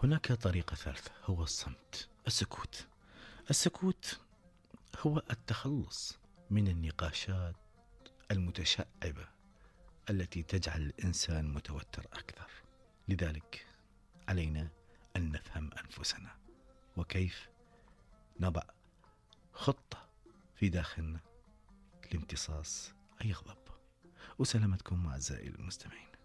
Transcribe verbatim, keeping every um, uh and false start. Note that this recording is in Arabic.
هناك طريقة ثالثة، هو الصمت، السكوت. السكوت هو التخلص من النقاشات المتشعبة التي تجعل الإنسان متوتر أكثر. لذلك علينا أن نفهم أنفسنا، وكيف نضع خطة في داخلنا لامتصاص أي غضب. وسلامتكم أعزائي المستمعين.